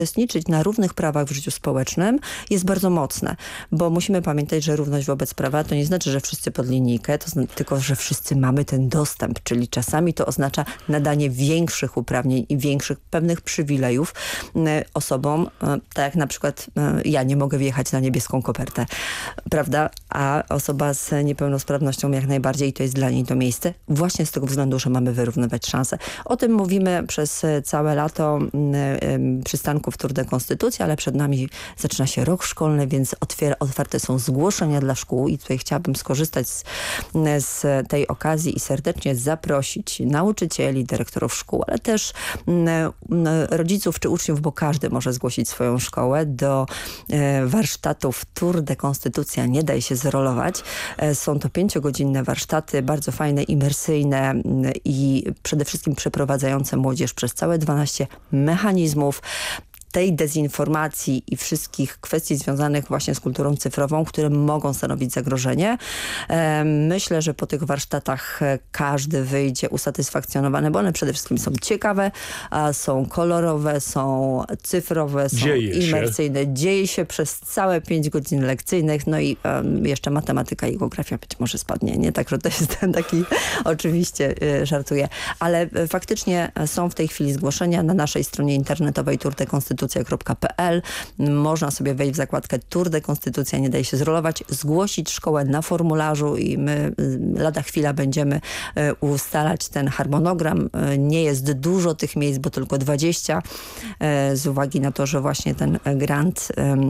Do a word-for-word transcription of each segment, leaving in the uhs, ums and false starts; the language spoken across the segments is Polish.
uczestniczyć na równych prawach w życiu społecznym jest bardzo mocne, bo musimy pamiętać, że równość wobec prawa to nie znaczy, że wszyscy pod linijkę, to zna- tylko, że wszyscy mamy ten dostęp, czyli czasami to oznacza nadanie większych uprawnień i większych pewnych przywilejów y, osobom, y, tak jak na przykład y, ja nie mogę wjechać na niebieską kopertę, prawda, a osoba z niepełnosprawnością jak najbardziej i to jest dla niej to miejsce, właśnie z tego względu, że mamy wyrównywać szanse. O tym mówimy przez całe lato y, y, przystanków Tour de Konstytucji, ale przed nami zaczyna się rok szkolny, więc otwier- otwarte są zgłoszenia dla szkół i tutaj chciałabym skorzystać z, z tej okazji i serdecznie zaprosić nauczycieli, dyrektorów szkół, ale też m, rodziców czy uczniów, bo każdy może zgłosić swoją szkołę do e, warsztatów Tour de Konstytucja Nie daj się zrolować. E, są to pięciogodzinne warsztaty, bardzo fajne, imersyjne m, i przede wszystkim przeprowadzające młodzież przez całe dwanaście mechanizmów tej dezinformacji i wszystkich kwestii związanych właśnie z kulturą cyfrową, które mogą stanowić zagrożenie. Myślę, że po tych warsztatach każdy wyjdzie usatysfakcjonowany, bo one przede wszystkim są ciekawe, są kolorowe, są cyfrowe, są Dzieje imersyjne. Się. Dzieje się przez całe pięć godzin lekcyjnych, no i um, jeszcze matematyka i geografia być może spadnie, nie? Także to jest ten taki, oczywiście y, żartuję, ale y, faktycznie są w tej chwili zgłoszenia na naszej stronie internetowej tour de konstytucja kropka p l. Można sobie wejść w zakładkę Tour de Konstytucja Nie daj się zrolować, zgłosić szkołę na formularzu i my lada chwila będziemy ustalać ten harmonogram. Nie jest dużo tych miejsc, bo tylko dwadzieścia z uwagi na to, że właśnie ten grant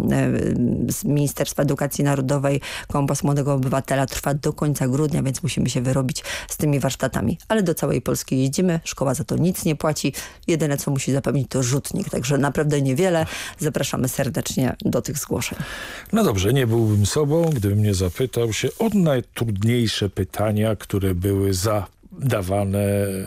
z Ministerstwa Edukacji Narodowej Kompas Młodego Obywatela trwa do końca grudnia, więc musimy się wyrobić z tymi warsztatami. Ale do całej Polski jeździmy, szkoła za to nic nie płaci. Jedyne co musi zapewnić to rzutnik, także naprawdę niewiele. Zapraszamy serdecznie do tych zgłoszeń. No dobrze, nie byłbym sobą, gdybym nie zapytał się o najtrudniejsze pytania, które były zadawane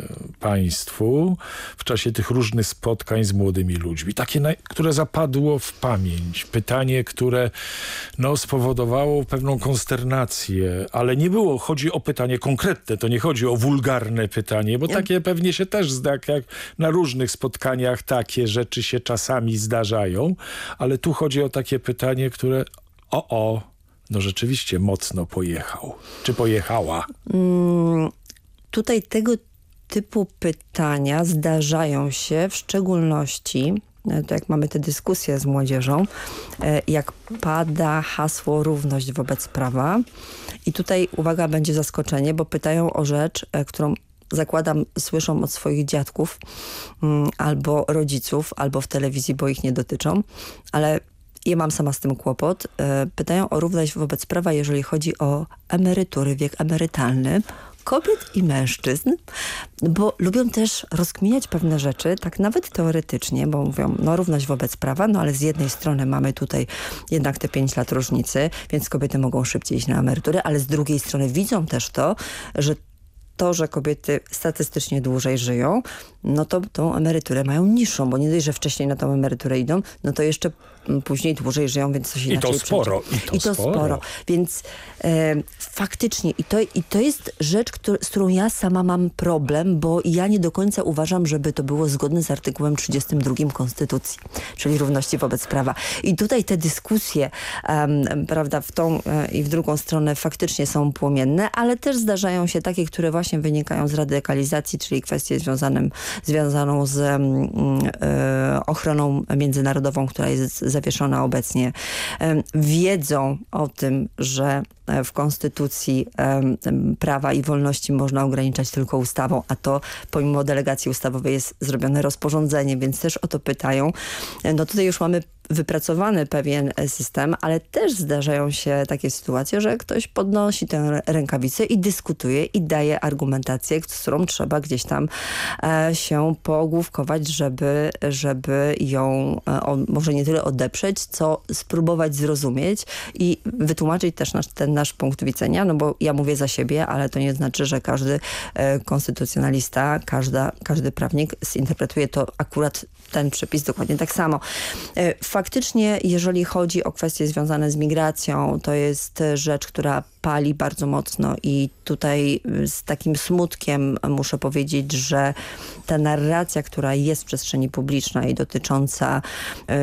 państwu w czasie tych różnych spotkań z młodymi ludźmi. Takie, które zapadło w pamięć. Pytanie, które no, spowodowało pewną konsternację, ale nie było, chodzi o pytanie konkretne, to nie chodzi o wulgarne pytanie, bo nie. Takie pewnie się też zda, jak na różnych spotkaniach takie rzeczy się czasami zdarzają, ale tu chodzi o takie pytanie, które o, o, no rzeczywiście mocno pojechał. Czy pojechała? Mm. Tutaj tego typu pytania zdarzają się w szczególności, to jak mamy tę dyskusję z młodzieżą, jak pada hasło równość wobec prawa. I tutaj, uwaga, będzie zaskoczenie, bo pytają o rzecz, którą zakładam słyszą od swoich dziadków albo rodziców, albo w telewizji, bo ich nie dotyczą, ale ja mam sama z tym kłopot. Pytają o równość wobec prawa, jeżeli chodzi o emerytury, wiek emerytalny kobiet i mężczyzn, bo lubią też rozkminiać pewne rzeczy, tak nawet teoretycznie, bo mówią, no równość wobec prawa, no ale z jednej strony mamy tutaj jednak te pięć lat różnicy, więc kobiety mogą szybciej iść na emeryturę, ale z drugiej strony widzą też to, że to, że kobiety statystycznie dłużej żyją, no to tą emeryturę mają niższą, bo nie dość, że wcześniej na tą emeryturę idą, no to jeszcze później dłużej żyją, więc coś inaczej. I to sporo. I to, I to sporo. sporo. Więc e, faktycznie i to, i to jest rzecz, który, z którą ja sama mam problem, bo ja nie do końca uważam, żeby to było zgodne z artykułem trzydziestym drugim Konstytucji, czyli równości wobec prawa. I tutaj te dyskusje, um, prawda, w tą e, i w drugą stronę faktycznie są płomienne, ale też zdarzają się takie, które właśnie wynikają z radykalizacji, czyli kwestie związane, związaną z e, ochroną międzynarodową, która jest zawieszona obecnie, wiedzą o tym, że w Konstytucji prawa i wolności można ograniczać tylko ustawą, a to pomimo delegacji ustawowej jest zrobione rozporządzenie, więc też o to pytają. No tutaj już mamy wypracowany pewien system, ale też zdarzają się takie sytuacje, że ktoś podnosi tę rękawicę i dyskutuje i daje argumentację, z którą trzeba gdzieś tam e, się poogłówkować, żeby, żeby ją e, o, może nie tyle odeprzeć, co spróbować zrozumieć i wytłumaczyć też nasz ten nasz punkt widzenia, no bo ja mówię za siebie, ale to nie znaczy, że każdy e, konstytucjonalista, każda, każdy prawnik zinterpretuje to akurat ten przepis dokładnie tak samo. E, faktycznie, jeżeli chodzi o kwestie związane z migracją, to jest rzecz, która pali bardzo mocno i tutaj z takim smutkiem muszę powiedzieć, że ta narracja, która jest w przestrzeni publicznej dotycząca